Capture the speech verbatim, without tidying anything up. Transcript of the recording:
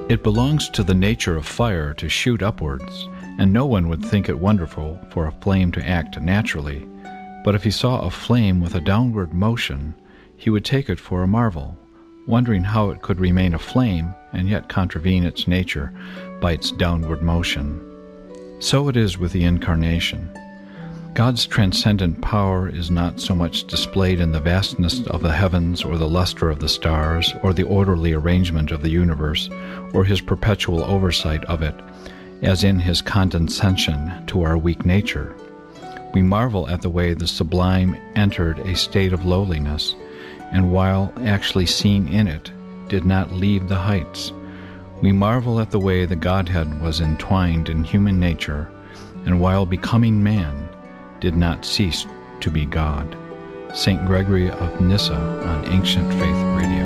It belongs to the nature of fire to shoot upwards, and no one would think it wonderful for a flame to act naturally. But if he saw a flame with a downward motion, he would take it for a marvel, wondering how it could remain a flame and yet contravene its nature by its downward motion. So it is with the Incarnation. God's transcendent power is not so much displayed in the vastness of the heavens or the luster of the stars or the orderly arrangement of the universe or his perpetual oversight of it, as in his condescension to our weak nature. We marvel at the way the sublime entered a state of lowliness, and while actually seen in it, did not leave the heights. We marvel at the way the Godhead was entwined in human nature, and while becoming man, did not cease to be God. Saint Gregory of Nyssa on Ancient Faith Radio.